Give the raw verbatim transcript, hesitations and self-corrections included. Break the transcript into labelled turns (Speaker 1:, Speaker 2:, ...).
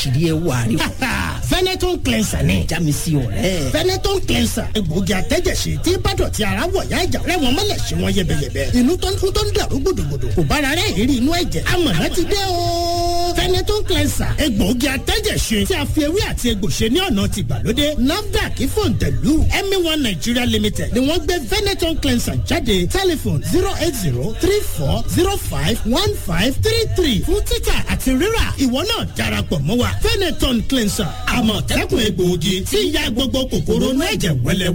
Speaker 1: kìdí ẹ wà rí.
Speaker 2: Veneton cleanser ni.
Speaker 1: jámi sí ọ̀rẹ́.
Speaker 2: Veneton cleanser egbòogi àtẹ́jẹsí tí bádọ̀tí ara wọ̀ yá ìjà rẹ̀ wọ́n mọ́lẹ̀ sí wọn yẹbẹyẹbẹ. inú tó ń kú tó ń dàrú gbòdògbòdò kò bára rẹ̀ ìrírí inú ẹ̀jẹ̀. amọ̀nà ti dé o. Veneton cleanser egbòogi àtẹ́jẹsí tí a fi ewé àti egbò ṣe ní ọ̀nà ti gbàlódé. NAFDAC fòǹtẹ̀lù Emi One Nigeria Limited ni wọ́n gbé Veneton cleanser jáde. Telephone zero eight zero three four zero five one five three three fún títà àti rírà ìwọ náà darapọ̀ mọ́ wa. Veneton cleanser àmọ̀tẹ́kùn egbòogi tí ń ya gbogbo kòkòrò inú ẹ̀jẹ̀ wẹ́lẹ́